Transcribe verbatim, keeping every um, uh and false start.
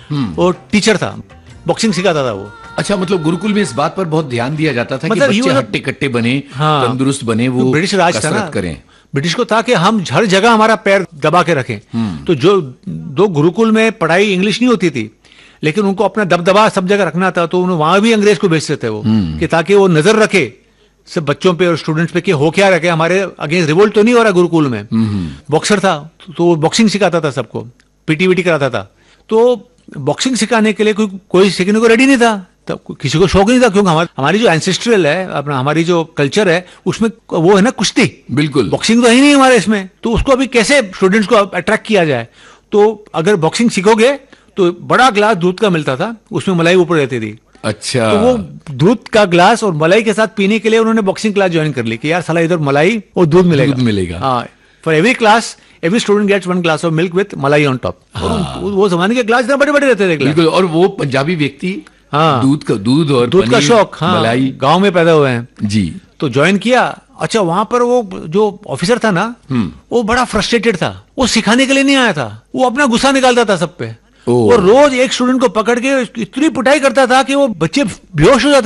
वो टीचर था, बॉक्सिंग सिखाता था वो। अच्छा, मतलब गुरुकुल में इस बात पर बहुत ध्यान दिया जाता था मतलब कि बच्चे मतलब, हट्टे कट्टे बने, हाँ, तंदुरुस्त बने, वो ब्रिटिश राज था ना, करें। ब्रिटिश को था कि हम हर जगह हमारा पैर दबा के रखें। तो जो दो गुरुकुल में पढ़ाई इंग्लिश नहीं होती थी, लेकिन उनको अपना दबदबा सब जगह रखना था, तो उन्हें वहां भी अंग्रेज को भेजते थे वो, कि ताकि वो नजर रखे सब बच्चों पे और स्टूडेंट्स पे कि हो क्या रखे, हमारे अगेंस्ट रिवोल्ट तो नहीं हो रहा गुरुकुल में। बॉक्सर था तो वो बॉक्सिंग सिखाता था सबको, पीटी वीटी कराता था। तो बॉक्सिंग सिखाने के लिए कोई कोई सीखने को रेडी नहीं था, तो किसी को शौक नहीं था, क्योंकि हमारी हमारी जो एंसेस्ट्रल है, अपना हमारी जो कल्चर है, उसमें वो है ना कुश्ती, बिल्कुल बॉक्सिंग तो है ही नहीं हमारे इसमें। तो उसको अभी कैसे स्टूडेंट्स को अट्रैक्ट किया जाए, तो अगर बॉक्सिंग सीखोगे तो बड़ा ग्लास दूध का मिलता था, उसमें मलाई ऊपर रहती थी। अच्छा, तो वो दूध का ग्लास और मलाई के साथ पीने के लिए उन्होंने बॉक्सिंग क्लास ज्वाइन कर ली कि यार साला इधर मलाई और दूध मिलेगा, दूध मिलेगा। हाँ, for every class every student gets one glass of milk with मलाई ऑन टॉप। वो जमाने के ग्लास इतना बड़े बड़े रहते थे। बिल्कुल, और वो पंजाबी व्यक्ति, हाँ, दूध का दूध और दूध का शौक, हाँ, मलाई, गांव में पैदा हुए हैं जी, तो ज्वाइन किया। अच्छा, वहां पर वो जो ऑफिसर था ना, वो बड़ा फ्रस्ट्रेटेड था, वो सिखाने के लिए नहीं आया था, वो अपना गुस्सा निकालता था सब पे। वो रोज एक स्टूडेंट को पकड़ के इतनी पिटाई करता था कि वो बच्चे बेहोश हो जाते